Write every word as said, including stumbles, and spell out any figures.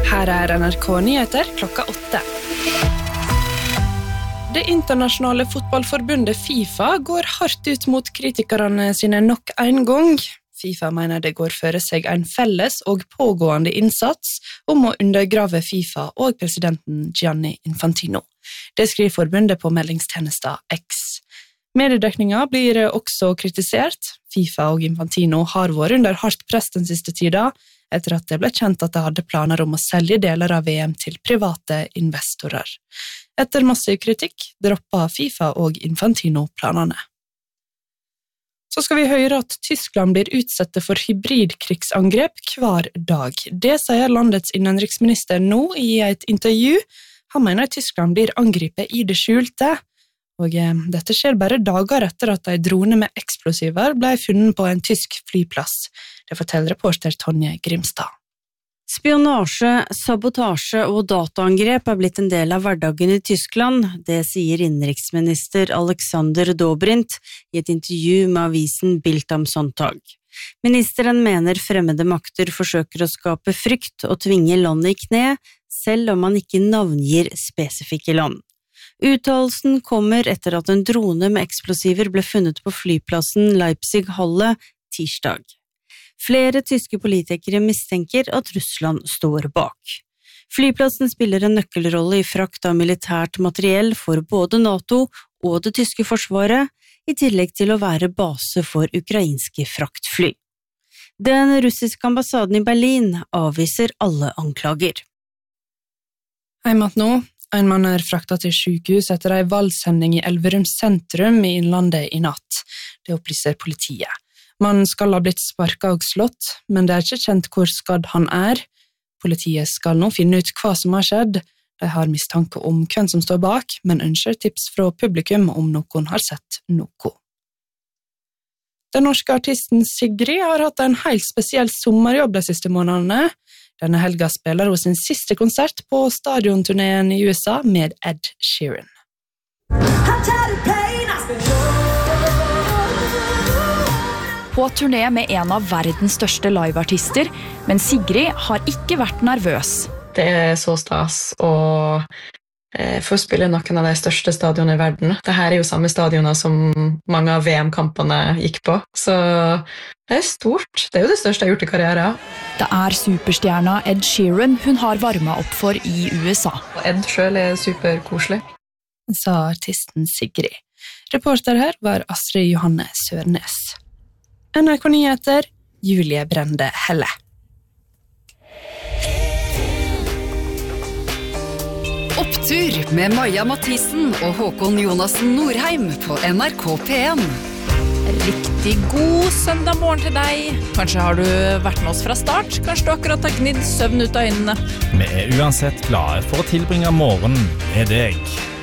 Her er N R K Nyheter klokka åtte. Det internasjonale fotballforbundet FIFA går hardt ut mot kritikerne sine nok en gang. FIFA mener det går føre seg en felles og pågående innsats om å undergrave FIFA og presidenten Gianni Infantino. Det skriver forbundet på meldingstjenesta X. Mediedekninga blir også kritisert. FIFA og Infantino har vært under hardt press den siste tida, etter at det ble kjent at de hadde planer om å selge deler av V M til private investorer. Etter massiv kritikk droppet FIFA og Infantino planene. Så skal vi høre at Tyskland blir utsatt for hybridkrigsangrep hver dag. Det sier landets innenriksminister nå i et intervju. Han mener Tyskland blir angrepet i det skjulte. Og dette skjer bare dager etter at en drone med eksplosiver ble funnet på en tysk flyplass. Det forteller reporter Tonje Grimstad. Spionasje, sabotasje og dataangrep er blitt en del av hverdagen i Tyskland. Det sier innenriksminister Alexander Dobrindt i et intervju med avisen Bild am Sonntag. Ministeren mener fremmede makter forsøker å skape frykt og tvinge landet i kne, selv om man ikke navngir spesifikke land. Uttalelsen kommer etter at en drone med eksplosiver ble funnet på flyplassen Leipzig-Halle tirsdag. Flere tyske politikere mistenker at Russland står bak. Flyplassen spiller en nøkkelrolle i frakt av militært materiell for både NATO og det tyske forsvaret, i tillegg til å være base for ukrainske fraktfly. Den russiske ambassaden i Berlin avviser alle anklager. Heimat nå. En mann er fraktet til sykehus etter en valgsending i Elverum sentrum i Innlandet i natt. Det opplyser politiet. Mannen skal ha blitt sparket og slått, men det er ikke kjent hvor skadd han er. Politiet skal nå finne ut hva som har skjedd. De har mistanke om hvem som står bak, men ønsker tips fra publikum om noen har sett noe. Den norske artisten Sigrid har hatt en helt spesiell sommerjobb de siste månedene. Denne helga spiller hun sin siste konsert på stadionturneen i U S A med Ed Sheeran. På turné med en av verdens største liveartister, men Sigrid har ikke vært nervøs. Det er så stas å eh, få spille noen av de største stadionene i verden. Dette er jo samme stadioner som mange av V M-kampene gikk på, så det er stort. Det er jo det største jeg har gjort i karrieren. Det er superstjerna Ed Sheeran hun har varmet opp for i U S A. Ed selv er superkoselig, sa artisten Sigrid. Reporter her var Astrid Johanne Sørnes. N R K Nyheter, Julie Brende Helle. Opptur med Maja Mathisen og Håkon Jonassen Norheim på N R K P en. Riktig god søndag morgen til deg. Kanskje har du vært med oss fra start. Kanskje du akkurat har gnidd søvn ut av øynene. Vi er uansett glade for å tilbringe morgenen med deg.